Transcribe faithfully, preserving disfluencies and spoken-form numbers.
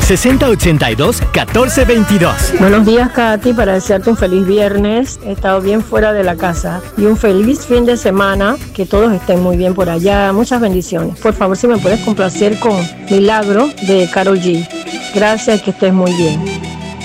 sesenta ochenta y dos, catorce veintidós. Buenos días, Katy, para desearte un feliz viernes. He estado bien fuera de la casa y un feliz fin de semana. Que todos estén muy bien por allá. Muchas bendiciones. Por favor, si me puedes complacer con Milagro de Karol G. Gracias, que estés muy bien.